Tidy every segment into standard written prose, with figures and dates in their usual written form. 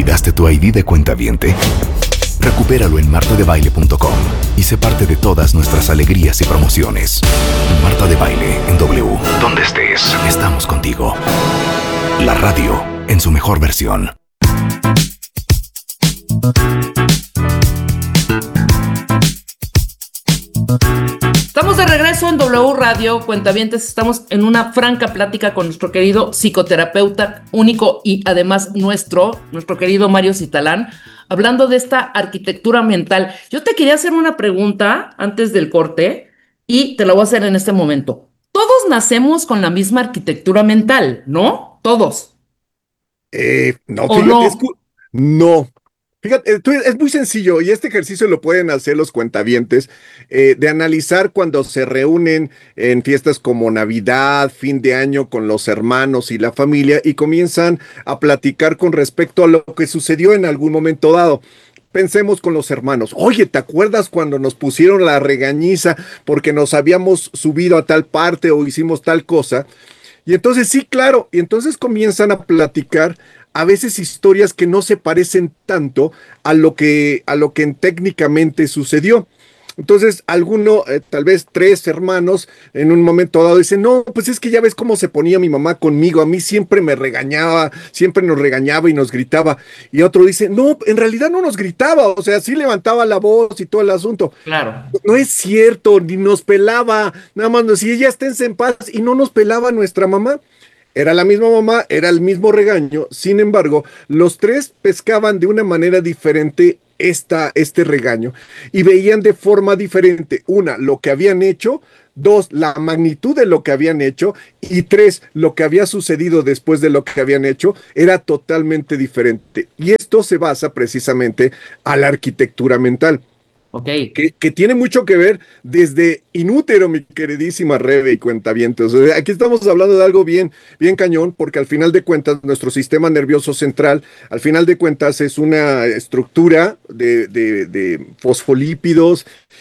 ¿Olvidaste tu ID de cuentaviente? Recupéralo en martadebaile.com y sé parte de todas nuestras alegrías y promociones. Marta de Baile en W. Donde estés, estamos contigo. La radio en su mejor versión. Estamos de regreso en W Radio, cuentavientes. Estamos en una franca plática con nuestro querido psicoterapeuta único y además nuestro querido Mario Citalán, hablando de esta arquitectura mental. Yo te quería hacer una pregunta antes del corte y te la voy a hacer en este momento. Todos nacemos con la misma arquitectura mental, ¿no? Todos. No, ¿O fíjate, no? no. Fíjate, es muy sencillo y este ejercicio lo pueden hacer los cuentavientes, de analizar cuando se reúnen en fiestas como Navidad, fin de año con los hermanos y la familia y comienzan a platicar con respecto a lo que sucedió en algún momento dado. Pensemos con los hermanos. Oye, ¿te acuerdas cuando nos pusieron la regañiza porque nos habíamos subido a tal parte o hicimos tal cosa? Y entonces sí, claro, y entonces comienzan a platicar a veces historias que no se parecen tanto a lo que técnicamente sucedió. Entonces, tal vez tres hermanos, en un momento dado dicen, no, pues es que ya ves cómo se ponía mi mamá conmigo, a mí siempre me regañaba, siempre nos regañaba y nos gritaba. Y otro dice, no, en realidad no nos gritaba, o sea, sí levantaba la voz y todo el asunto. Claro. No es cierto, ni nos pelaba, nada más nos decía, ya esténse en paz, y no nos pelaba nuestra mamá. Era la misma mamá, era el mismo regaño, sin embargo, los tres pescaban de una manera diferente este regaño y veían de forma diferente, una, lo que habían hecho, dos, la magnitud de lo que habían hecho y tres, lo que había sucedido después de lo que habían hecho era totalmente diferente. Y esto se basa precisamente a la arquitectura mental. Ok. Que tiene mucho que ver desde inútero, mi queridísima Rebe y cuentavientes. O sea, aquí estamos hablando de algo bien, bien cañón, porque al final de cuentas, nuestro sistema nervioso central, al final de cuentas, es una estructura de fosfolípidos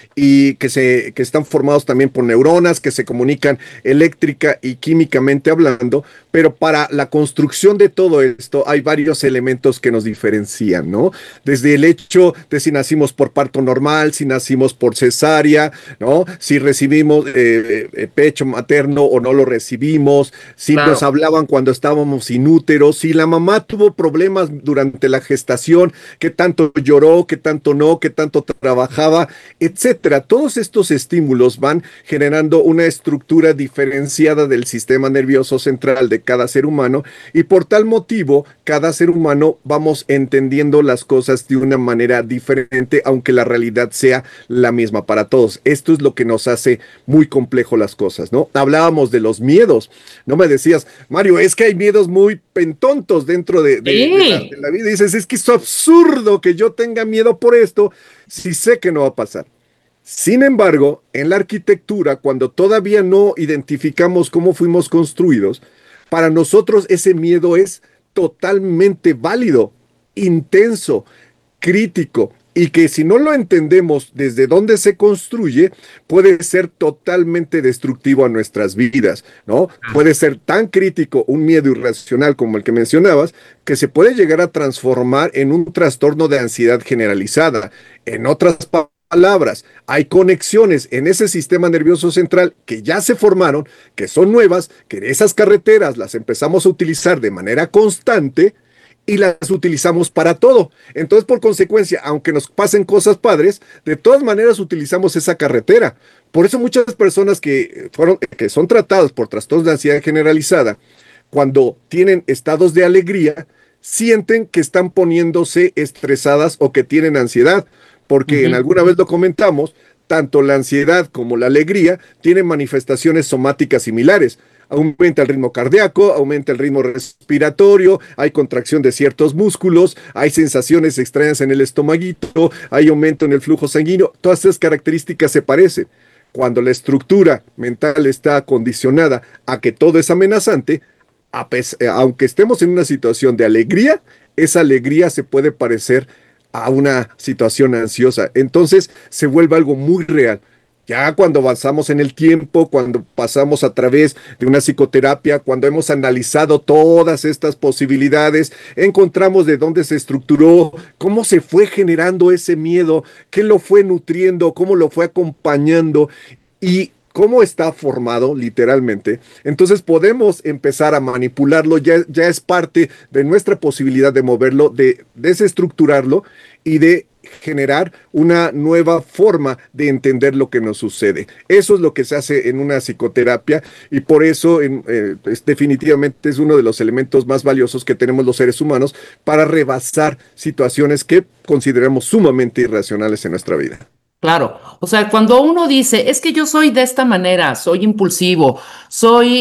y que están formados también por neuronas que se comunican eléctrica y químicamente hablando, pero para la construcción de todo esto hay varios elementos que nos diferencian, ¿no? Desde el hecho de si nacimos por parto normal, si nacimos por cesárea, ¿no? Si recibimos pecho materno o no lo recibimos, si Claro. nos hablaban cuando estábamos inúteros, si la mamá tuvo problemas durante la gestación, qué tanto lloró, qué tanto no, qué tanto trabajaba, etcétera. Todos estos estímulos van generando una estructura diferenciada del sistema nervioso central de cada ser humano y por tal motivo, cada ser humano vamos entendiendo las cosas de una manera diferente, aunque la realidad sea la misma para todos. Esto es lo que nos hace muy complejo las cosas, ¿no? Hablábamos de los miedos, no me decías, Mario, es que hay miedos muy pentontos dentro de la vida, y dices, es que es absurdo que yo tenga miedo por esto, si sé que no va a pasar. Sin embargo, en la arquitectura, cuando todavía no identificamos cómo fuimos construidos, para nosotros ese miedo es totalmente válido, intenso, crítico, y que si no lo entendemos desde dónde se construye, puede ser totalmente destructivo a nuestras vidas, ¿no? Puede ser tan crítico un miedo irracional como el que mencionabas, que se puede llegar a transformar en un trastorno de ansiedad generalizada. En otras palabras, hay conexiones en ese sistema nervioso central que ya se formaron, que son nuevas, que esas carreteras las empezamos a utilizar de manera constante y las utilizamos para todo. Entonces, por consecuencia, aunque nos pasen cosas padres, de todas maneras utilizamos esa carretera. Por eso muchas personas que son tratadas por trastornos de ansiedad generalizada, cuando tienen estados de alegría, sienten que están poniéndose estresadas o que tienen ansiedad, porque en alguna vez lo comentamos, tanto la ansiedad como la alegría tienen manifestaciones somáticas similares. Aumenta el ritmo cardíaco, aumenta el ritmo respiratorio, hay contracción de ciertos músculos, hay sensaciones extrañas en el estomaguito, hay aumento en el flujo sanguíneo, todas esas características se parecen. Cuando la estructura mental está condicionada a que todo es amenazante, aunque estemos en una situación de alegría, esa alegría se puede parecer a una situación ansiosa. Entonces se vuelve algo muy real. Ya cuando avanzamos en el tiempo, cuando pasamos a través de una psicoterapia, cuando hemos analizado todas estas posibilidades, encontramos de dónde se estructuró, cómo se fue generando ese miedo, qué lo fue nutriendo, cómo lo fue acompañando y cómo está formado literalmente. Entonces podemos empezar a manipularlo, ya es parte de nuestra posibilidad de moverlo, de desestructurarlo y de generar una nueva forma de entender lo que nos sucede. Eso es lo que se hace en una psicoterapia y por eso definitivamente es uno de los elementos más valiosos que tenemos los seres humanos para rebasar situaciones que consideramos sumamente irracionales en nuestra vida. Claro, o sea, cuando uno dice, es que yo soy de esta manera, soy impulsivo, soy,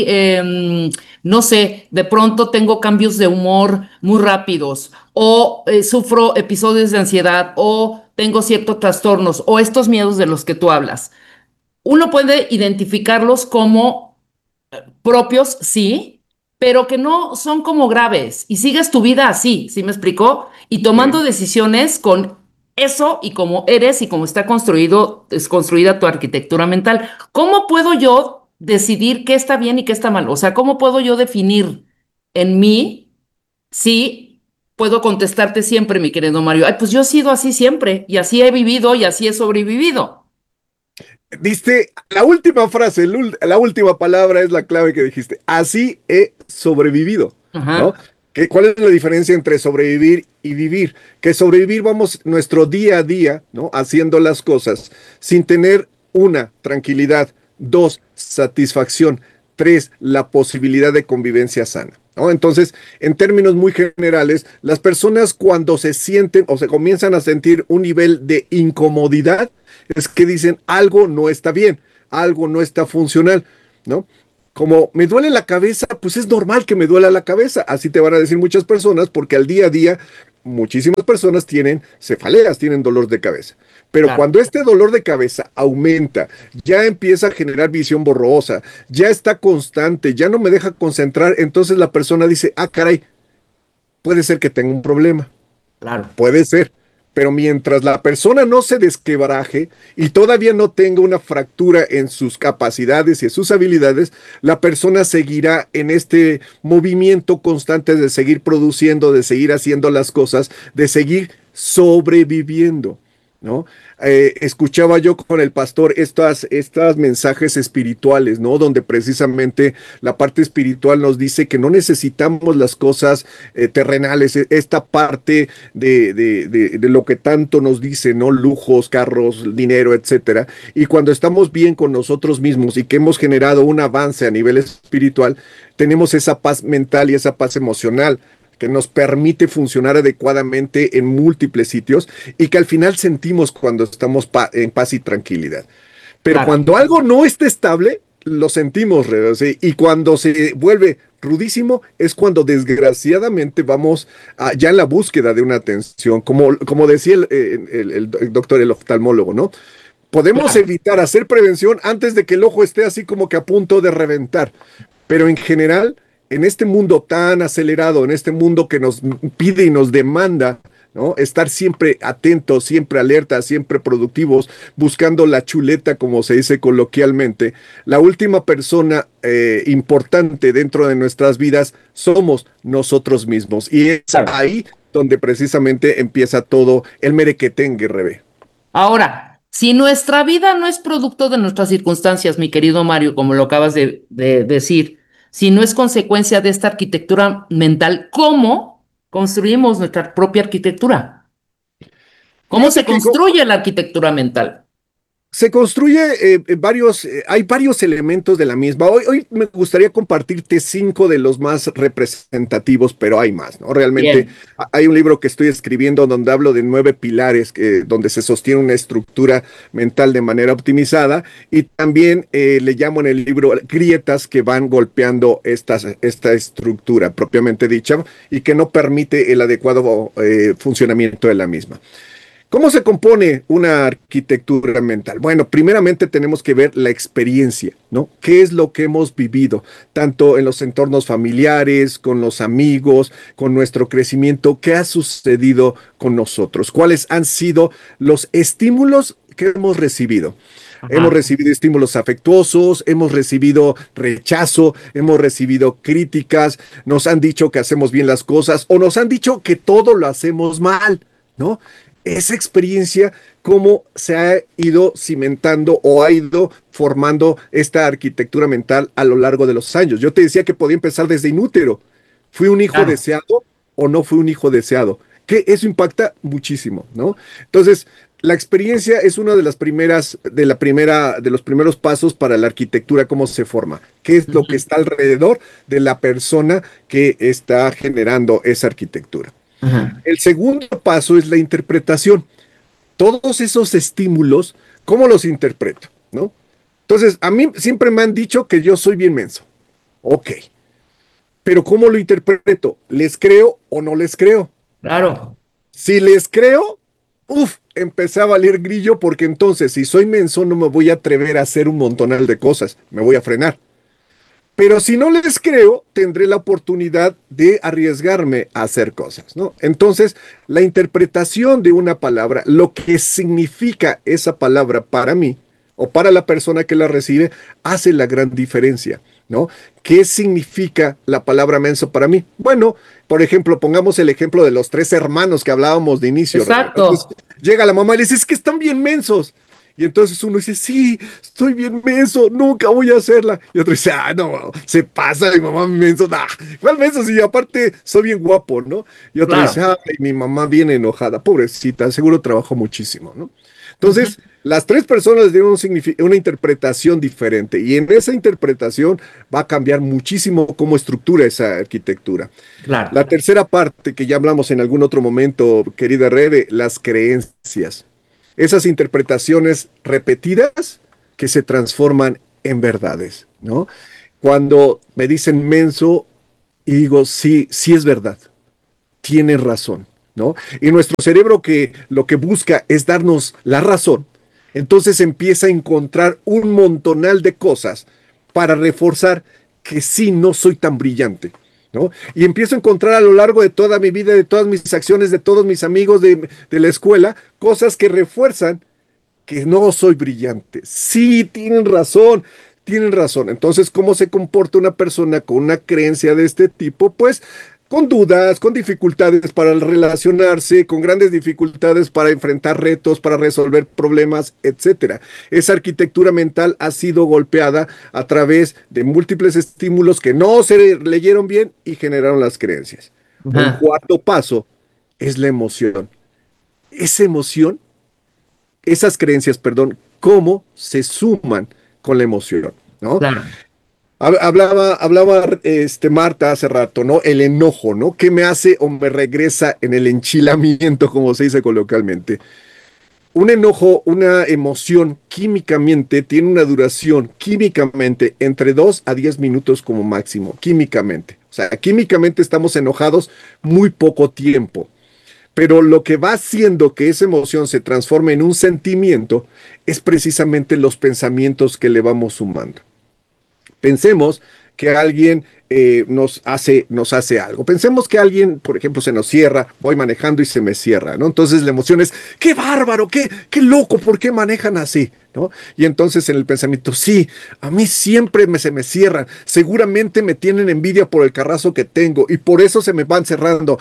no sé, de pronto tengo cambios de humor muy rápidos, o sufro episodios de ansiedad, o tengo ciertos trastornos, o estos miedos de los que tú hablas, uno puede identificarlos como propios, sí, pero que no son como graves y sigues tu vida así, ¿sí me explicó? Y tomando Sí. decisiones con eso y cómo eres y cómo está construido, es construida tu arquitectura mental. ¿Cómo puedo yo decidir qué está bien y qué está mal? O sea, ¿cómo puedo yo definir en mí si puedo contestarte siempre, mi querido Mario? Ay, pues yo he sido así siempre y así he vivido y así he sobrevivido. Diste la última frase, la última palabra es la clave que dijiste. Así he sobrevivido, ¿no? Ajá, ¿Cuál es la diferencia entre sobrevivir y vivir? Que sobrevivir vamos nuestro día a día, ¿no? Haciendo las cosas sin tener una, tranquilidad, dos, satisfacción, tres, la posibilidad de convivencia sana, ¿no? Entonces, en términos muy generales, las personas cuando se sienten o se comienzan a sentir un nivel de incomodidad, es que dicen algo no está bien, algo no está funcional, ¿no? Como me duele la cabeza, pues es normal que me duela la cabeza. Así te van a decir muchas personas, porque al día a día muchísimas personas tienen cefaleas, tienen dolor de cabeza. Pero claro. cuando este dolor de cabeza aumenta, ya empieza a generar visión borrosa, ya está constante, ya no me deja concentrar, entonces la persona dice, ah, caray, puede ser que tenga un problema. Claro. Puede ser, pero mientras la persona no se desquebraje y todavía no tenga una fractura en sus capacidades y en sus habilidades, la persona seguirá en este movimiento constante de seguir produciendo, de seguir haciendo las cosas, de seguir sobreviviendo, ¿no? Escuchaba yo con el pastor estas mensajes espirituales, ¿no? Donde precisamente la parte espiritual nos dice que no necesitamos las cosas terrenales, esta parte de lo que tanto nos dice, ¿no? Lujos, carros, dinero, etcétera. Y cuando estamos bien con nosotros mismos y que hemos generado un avance a nivel espiritual, tenemos esa paz mental y esa paz emocional que nos permite funcionar adecuadamente en múltiples sitios y que al final sentimos cuando estamos en paz y tranquilidad. Pero Claro. cuando algo no está estable, lo sentimos, ¿sí? Y cuando se vuelve rudísimo es cuando desgraciadamente vamos ya en la búsqueda de una atención, como decía el doctor, el oftalmólogo, ¿no? Podemos Claro. evitar hacer prevención antes de que el ojo esté así como que a punto de reventar, pero en general, en este mundo tan acelerado, en este mundo que nos pide y nos demanda, ¿no? Estar siempre atentos, siempre alertas, siempre productivos, buscando la chuleta, como se dice coloquialmente, la última persona importante dentro de nuestras vidas somos nosotros mismos. Y es Claro. ahí donde precisamente empieza todo el merequetengue, Rebe. Ahora, si nuestra vida no es producto de nuestras circunstancias, mi querido Mario, como lo acabas de decir, si no es consecuencia de esta arquitectura mental, ¿cómo construimos nuestra propia arquitectura? ¿Cómo se Fíjate que construye la arquitectura mental? se construye hay varios elementos de la misma. Hoy me gustaría compartirte 5 de los más representativos, pero hay más, ¿no? Realmente Bien, hay un libro que estoy escribiendo donde hablo de 9 pilares donde se sostiene una estructura mental de manera optimizada y también le llamo en el libro grietas que van golpeando esta estructura propiamente dicha y que no permite el adecuado funcionamiento de la misma. ¿Cómo se compone una arquitectura mental? Bueno, primeramente tenemos que ver la experiencia, ¿no? ¿Qué es lo que hemos vivido, tanto en los entornos familiares, con los amigos, con nuestro crecimiento? ¿Qué ha sucedido con nosotros? ¿Cuáles han sido los estímulos que hemos recibido? Hemos recibido estímulos afectuosos, hemos recibido rechazo, hemos recibido críticas, nos han dicho que hacemos bien las cosas o nos han dicho que todo lo hacemos mal, ¿no? Esa experiencia, cómo se ha ido cimentando o ha ido formando esta arquitectura mental a lo largo de los años. Yo te decía que podía empezar desde inútero. ¿Fui un hijo deseado o no fui un hijo deseado? Que eso impacta muchísimo, ¿no? Entonces, la experiencia es una de las primeras, de los primeros pasos para la arquitectura, cómo se forma, qué es lo que está alrededor de la persona que está generando esa arquitectura. El segundo paso es la interpretación. Todos esos estímulos, ¿cómo los interpreto? ¿No? Entonces, a mí siempre me han dicho que yo soy bien menso. Ok. Pero ¿cómo lo interpreto? ¿Les creo o no les creo? Claro. Si les creo, empecé a valer grillo porque entonces si soy menso no me voy a atrever a hacer un montonal de cosas. Me voy a frenar. Pero si no les creo, tendré la oportunidad de arriesgarme a hacer cosas, ¿no? Entonces, la interpretación de una palabra, lo que significa esa palabra para mí o para la persona que la recibe, hace la gran diferencia, ¿no? ¿Qué significa la palabra menso para mí? Bueno, por ejemplo, pongamos el ejemplo de los 3 hermanos que hablábamos de inicio. Exacto. Entonces, llega la mamá y le dice, es que están bien mensos. Y entonces uno dice, sí, estoy bien menso, nunca voy a hacerla. Y otro dice, no, se pasa mi mamá menso. Nah, ¿cuál menso? Si aparte soy bien guapo, ¿no? Y otro dice, ay, mi mamá bien enojada, pobrecita, seguro trabajó muchísimo, ¿no? Entonces, las 3 personas tienen una interpretación diferente y en esa interpretación va a cambiar muchísimo cómo estructura esa arquitectura. Claro. La tercera parte, que ya hablamos en algún otro momento, querida Rebe, las creencias. Esas interpretaciones repetidas que se transforman en verdades, ¿no? Cuando me dicen menso y digo, sí, sí es verdad, tienes razón, ¿no? Y nuestro cerebro que lo que busca es darnos la razón, entonces empieza a encontrar un montonal de cosas para reforzar que sí, no soy tan brillante, ¿no? Y empiezo a encontrar a lo largo de toda mi vida, de todas mis acciones, de todos mis amigos de la escuela, cosas que refuerzan que no soy brillante. Sí, tienen razón, tienen razón. Entonces, ¿cómo se comporta una persona con una creencia de este tipo? Pues con dudas, con dificultades para relacionarse, con grandes dificultades para enfrentar retos, para resolver problemas, etcétera. Esa arquitectura mental ha sido golpeada a través de múltiples estímulos que no se leyeron bien y generaron las creencias. El cuarto paso es la emoción. Esa emoción, esas creencias, perdón, cómo se suman con la emoción, ¿no? Claro. Hablaba Marta hace rato, ¿no? El enojo, ¿no? ¿Qué me hace o me regresa en el enchilamiento, como se dice coloquialmente? Un enojo, una emoción, químicamente, tiene una duración, químicamente, entre 2 a 10 minutos como máximo, químicamente. O sea, químicamente estamos enojados muy poco tiempo. Pero lo que va haciendo que esa emoción se transforme en un sentimiento es precisamente los pensamientos que le vamos sumando. Pensemos que alguien nos hace algo. Pensemos que alguien, por ejemplo, se nos cierra, voy manejando y se me cierra, ¿no? Entonces la emoción es, ¡qué bárbaro! ¡Qué loco! ¿Por qué manejan así? ¿No? Y entonces en el pensamiento, sí, a mí siempre se me cierran, seguramente me tienen envidia por el carrazo que tengo y por eso se me van cerrando.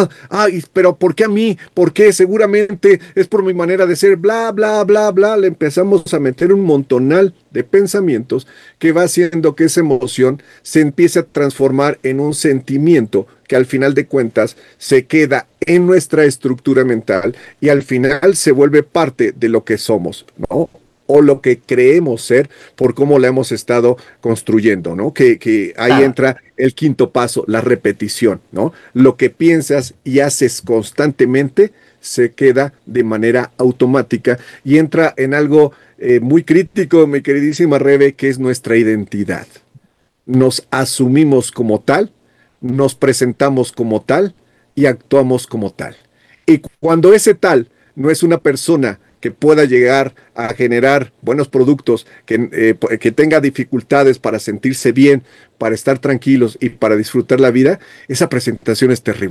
Pero ¿por qué a mí? ¿Por qué? Seguramente es por mi manera de ser, bla, bla, bla, bla. Le empezamos a meter un montonal de pensamientos que va haciendo que esa emoción se empiece a transformar en un sentimiento que al final de cuentas se queda en nuestra estructura mental y al final se vuelve parte de lo que somos, ¿no? O lo que creemos ser por cómo la hemos estado construyendo, ¿no? Que ahí entra el quinto paso, la repetición, ¿no? Lo que piensas y haces constantemente se queda de manera automática y entra en algo muy crítico, mi queridísima Rebe, que es nuestra identidad. Nos asumimos como tal, nos presentamos como tal y actuamos como tal. Y cuando ese tal no es una persona que pueda llegar a generar buenos productos, que tenga dificultades para sentirse bien, para estar tranquilos y para disfrutar la vida, esa presentación es terrible.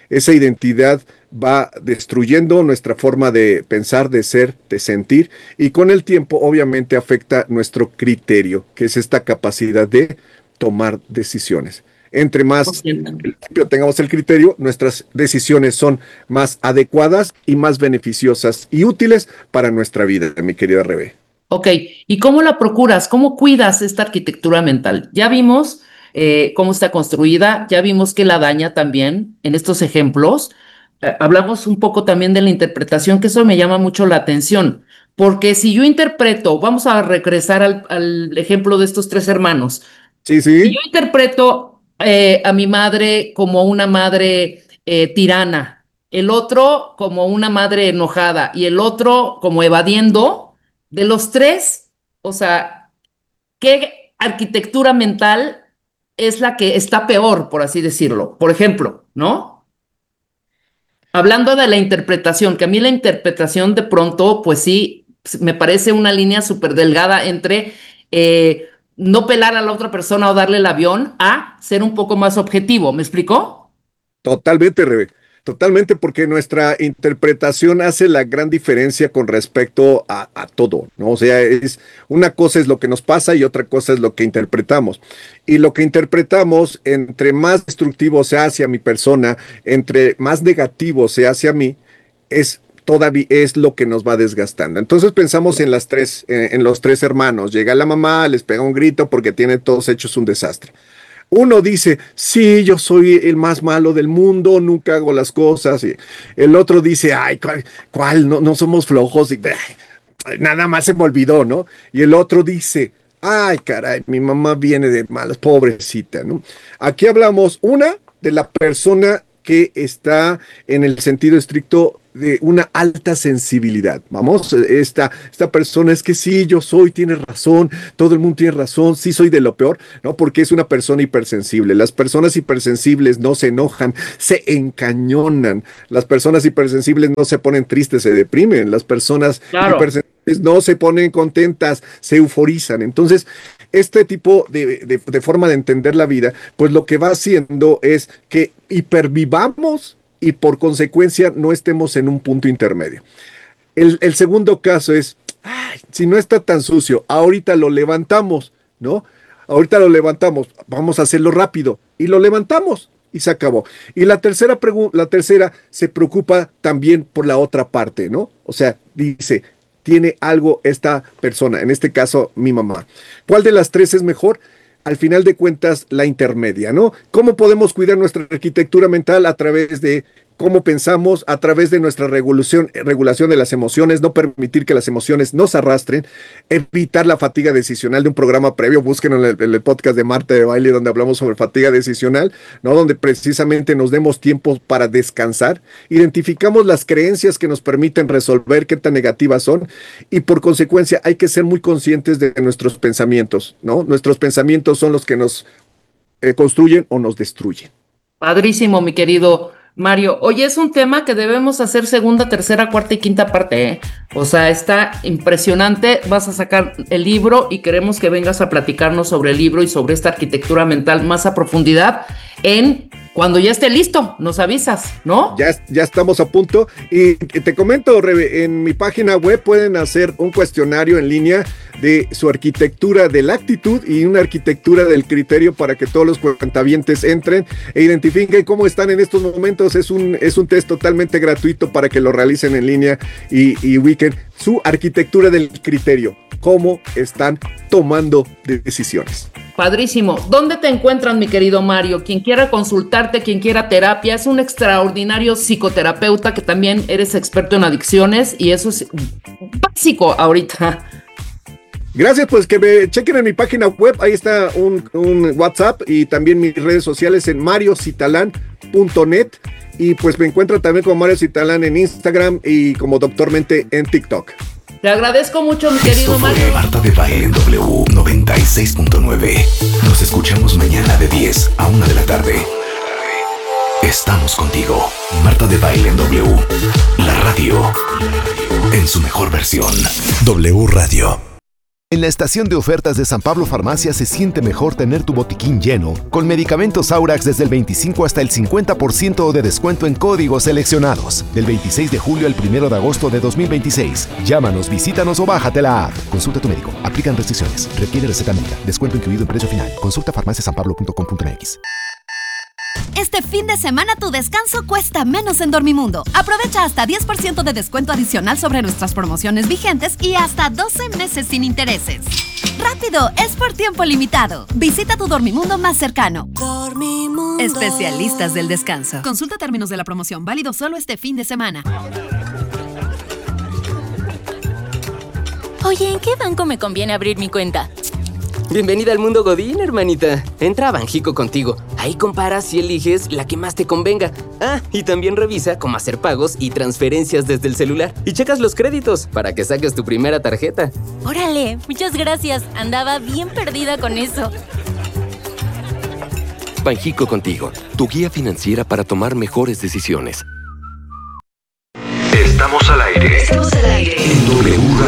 esa identidad va destruyendo nuestra forma de pensar, de ser, de sentir, y con el tiempo obviamente afecta nuestro criterio, que es esta capacidad de tomar decisiones. Entre más tengamos el criterio, nuestras decisiones son más adecuadas y más beneficiosas y útiles para nuestra vida, mi querida Rebe. Ok, ¿y cómo la procuras? ¿Cómo cuidas esta arquitectura mental? Ya vimos cómo está construida, ya vimos que la daña también en estos ejemplos. Hablamos un poco también de la interpretación, que eso me llama mucho la atención, porque si yo interpreto, vamos a regresar al ejemplo de estos tres hermanos. Sí, Si sí. yo interpreto a mi madre como una madre tirana, el otro como una madre enojada y el otro como evadiendo, de los tres, o sea, ¿qué arquitectura mental es la que está peor, por así decirlo? Por ejemplo, ¿no? Hablando de la interpretación, que a mí la interpretación de pronto, pues sí, me parece una línea súper delgada entre no pelar a la otra persona o darle el avión a ser un poco más objetivo. ¿Me explicó? Totalmente, Rebe. Totalmente, porque nuestra interpretación hace la gran diferencia con respecto a todo, ¿no? O sea, una cosa es lo que nos pasa y otra cosa es lo que interpretamos. Y lo que interpretamos, entre más destructivo sea hacia mi persona, entre más negativo sea hacia mí, todavía es lo que nos va desgastando. Entonces pensamos en los tres hermanos. Llega la mamá, les pega un grito porque tienen todos hechos un desastre. Uno dice, sí, yo soy el más malo del mundo, nunca hago las cosas. Y el otro dice, ay, ¿cuál? No somos flojos. Y, nada más se me olvidó, ¿no? Y el otro dice, ay, caray, mi mamá viene de malas, pobrecita, ¿no? Aquí hablamos, de la persona que está en el sentido estricto de una alta sensibilidad. Vamos, esta persona es que sí, tiene razón, todo el mundo tiene razón, sí soy de lo peor, ¿no? Porque es una persona hipersensible. Las personas hipersensibles no se enojan, se encañonan. Las personas hipersensibles no se ponen tristes, se deprimen. Las personas hipersensibles no se ponen contentas, se euforizan. Entonces, este tipo de forma de entender la vida, pues lo que va haciendo es que hipervivamos y por consecuencia no estemos en un punto intermedio. El segundo caso es, ay, si no está tan sucio, ahorita lo levantamos, ¿no? Ahorita lo levantamos, vamos a hacerlo rápido y lo levantamos y se acabó. Y la tercera se preocupa también por la otra parte, ¿no? O sea, dice, tiene algo esta persona, en este caso mi mamá. ¿Cuál de las tres es mejor? Al final de cuentas, la intermedia, ¿no? ¿Cómo podemos cuidar nuestra arquitectura mental? A través de cómo pensamos, a través de nuestra regulación de las emociones, no permitir que las emociones nos arrastren, evitar la fatiga decisional de un programa previo. Busquen en el podcast de Marta de Baile, donde hablamos sobre fatiga decisional, ¿no? Donde precisamente nos demos tiempo para descansar, identificamos las creencias que nos permiten resolver qué tan negativas son, y por consecuencia hay que ser muy conscientes de nuestros pensamientos, ¿no? Nuestros pensamientos son los que nos construyen o nos destruyen. Padrísimo, mi querido Mario. Oye, es un tema que debemos hacer segunda, tercera, cuarta y quinta parte, ¿eh? O sea, está impresionante. Vas a sacar el libro y queremos que vengas a platicarnos sobre el libro y sobre esta arquitectura mental más a profundidad cuando ya esté listo. Nos avisas, ¿no? Ya estamos a punto. Y te comento, Rebe, en mi página web pueden hacer un cuestionario en línea de su arquitectura de la actitud y una arquitectura del criterio para que todos los cuentavientes entren e identifiquen cómo están en estos momentos. Es un test totalmente gratuito para que lo realicen en línea y ubiquen su arquitectura del criterio, cómo están tomando decisiones. Padrísimo. ¿Dónde te encuentran, mi querido Mario? Quien quiera consultarte, quien quiera terapia, es un extraordinario psicoterapeuta que también eres experto en adicciones y eso es básico ahorita. Gracias, pues que me chequen en mi página web, ahí está un WhatsApp y también mis redes sociales en mariocitalan.net, y pues me encuentran también como Mario Citalán en Instagram y como Doctor Mente en TikTok. Te agradezco mucho, mi querido Esto fue Mario. Marta de Baile en W 96.9. Nos escuchamos mañana de 10 a 1 de la tarde. Estamos contigo. Marta de Baile en W. La radio en su mejor versión. W Radio. En la estación de ofertas de San Pablo Farmacia se siente mejor tener tu botiquín lleno, con medicamentos Aurax desde el 25 hasta el 50% de descuento en códigos seleccionados. Del 26 de julio al 1 de agosto de 2026. Llámanos, visítanos o bájate la app. Consulta a tu médico. Aplican restricciones. Requiere receta médica. Descuento incluido en precio final. Consulta farmaciasanpablo.com.mx. Este fin de semana tu descanso cuesta menos en Dormimundo. Aprovecha hasta 10% de descuento adicional sobre nuestras promociones vigentes y hasta 12 meses sin intereses. ¡Rápido! Es por tiempo limitado. Visita tu Dormimundo más cercano. Dormimundo. Especialistas del descanso. Consulta términos de la promoción. Válido solo este fin de semana. Oye, ¿en qué banco me conviene abrir mi cuenta? Bienvenida al mundo Godín, hermanita. Entra a Banjico Contigo. Ahí comparas y eliges la que más te convenga. Ah, y también revisa cómo hacer pagos y transferencias desde el celular. Y checas los créditos para que saques tu primera tarjeta. Órale, muchas gracias. Andaba bien perdida con eso. Banjico Contigo, tu guía financiera para tomar mejores decisiones. Estamos al aire. En W